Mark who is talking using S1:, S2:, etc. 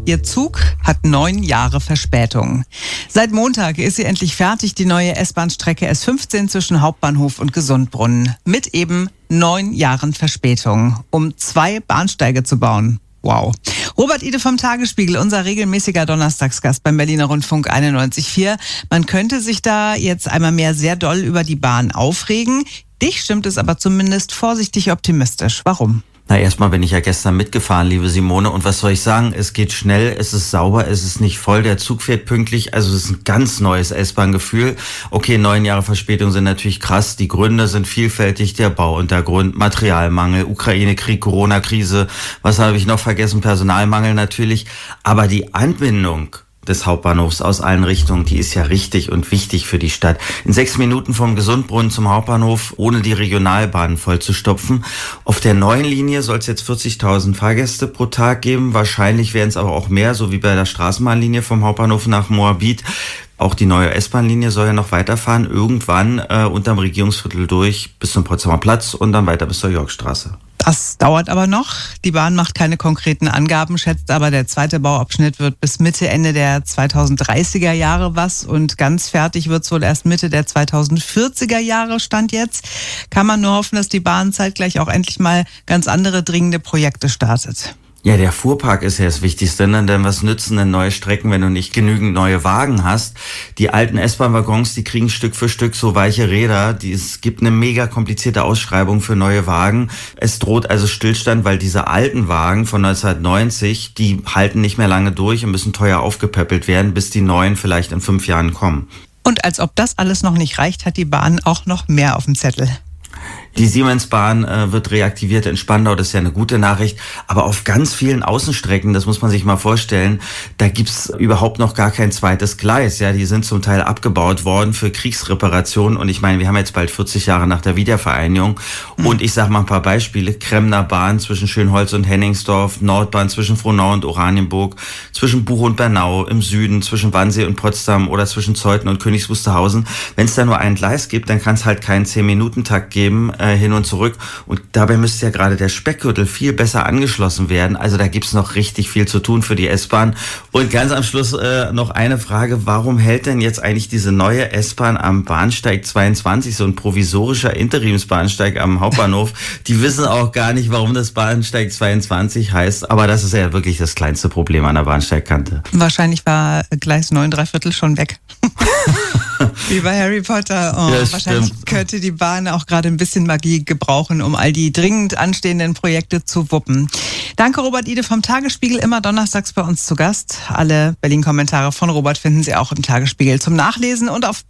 S1: Ihr Zug hat 9 Jahre Verspätung. Seit Montag ist sie endlich fertig, die neue S-Bahn-Strecke S15 zwischen Hauptbahnhof und Gesundbrunnen. Mit eben 9 Jahren Verspätung, um 2 Bahnsteige zu bauen. Wow. Robert Ide vom Tagesspiegel, unser regelmäßiger Donnerstagsgast beim Berliner Rundfunk 91.4. Man könnte sich da jetzt einmal mehr sehr doll über die Bahn aufregen. Dich stimmt es aber zumindest vorsichtig optimistisch. Warum?
S2: Na, erstmal bin ich ja gestern mitgefahren, liebe Simone. Und was soll ich sagen? Es geht schnell, es ist sauber, es ist nicht voll, der Zug fährt pünktlich. Also es ist ein ganz neues S-Bahn-Gefühl. Okay, 9 Jahre Verspätung sind natürlich krass. Die Gründe sind vielfältig. Der Bauuntergrund, Materialmangel, Ukraine-Krieg, Corona-Krise. Was habe ich noch vergessen? Personalmangel natürlich. Aber die Anbindung des Hauptbahnhofs aus allen Richtungen, die ist ja richtig und wichtig für die Stadt. In 6 Minuten vom Gesundbrunnen zum Hauptbahnhof, ohne die Regionalbahnen vollzustopfen. Auf der neuen Linie soll es jetzt 40.000 Fahrgäste pro Tag geben. Wahrscheinlich werden es aber auch mehr, so wie bei der Straßenbahnlinie vom Hauptbahnhof nach Moabit. Auch die neue S-Bahn-Linie soll ja noch weiterfahren, irgendwann unterm Regierungsviertel durch bis zum Potsdamer Platz und dann weiter bis zur Yorkstraße.
S1: Das dauert aber noch. Die Bahn macht keine konkreten Angaben, schätzt aber, der zweite Bauabschnitt wird bis Mitte, Ende der 2030er Jahre was und ganz fertig wird es wohl erst Mitte der 2040er Jahre, Stand jetzt. Kann man nur hoffen, dass die Bahn zeitgleich auch endlich mal ganz andere dringende Projekte startet.
S2: Ja, der Fuhrpark ist ja das Wichtigste, ne? Denn was nützen denn neue Strecken, wenn du nicht genügend neue Wagen hast? Die alten S-Bahn-Waggons, die kriegen Stück für Stück so weiche Räder. Es gibt eine mega komplizierte Ausschreibung für neue Wagen. Es droht also Stillstand, weil diese alten Wagen von 1990, die halten nicht mehr lange durch und müssen teuer aufgepäppelt werden, bis die neuen vielleicht in 5 Jahren kommen.
S1: Und als ob das alles noch nicht reicht, hat die Bahn auch noch mehr auf dem Zettel.
S2: Die Siemensbahn wird reaktiviert in Spandau, das ist ja eine gute Nachricht. Aber auf ganz vielen Außenstrecken, das muss man sich mal vorstellen, da gibt's überhaupt noch gar kein zweites Gleis. Ja, die sind zum Teil abgebaut worden für Kriegsreparationen. Und ich meine, wir haben jetzt bald 40 Jahre nach der Wiedervereinigung. Und ich sage mal ein paar Beispiele. Kremner Bahn zwischen Schönholz und Henningsdorf, Nordbahn zwischen Frohnau und Oranienburg, zwischen Buch und Bernau im Süden, zwischen Wannsee und Potsdam oder zwischen Zeuthen und Königs Wusterhausen. Wenn es da nur ein Gleis gibt, dann kann es halt keinen 10-Minuten-Takt geben, hin und zurück. Und dabei müsste ja gerade der Speckgürtel viel besser angeschlossen werden. Also da gibt's noch richtig viel zu tun für die S-Bahn. Und ganz am Schluss noch eine Frage. Warum hält denn jetzt eigentlich diese neue S-Bahn am Bahnsteig 22, so ein provisorischer Interimsbahnsteig am Hauptbahnhof? Die wissen auch gar nicht, warum das Bahnsteig 22 heißt. Aber das ist ja wirklich das kleinste Problem an der Bahnsteigkante.
S1: Wahrscheinlich war Gleis 9¾ schon weg. Wie bei Harry Potter. Oh, ja, wahrscheinlich könnte die Bahn auch gerade ein bisschen Magie gebrauchen, um all die dringend anstehenden Projekte zu wuppen. Danke, Robert Ide vom Tagesspiegel, immer donnerstags bei uns zu Gast. Alle Berlin-Kommentare von Robert finden Sie auch im Tagesspiegel zum Nachlesen und auf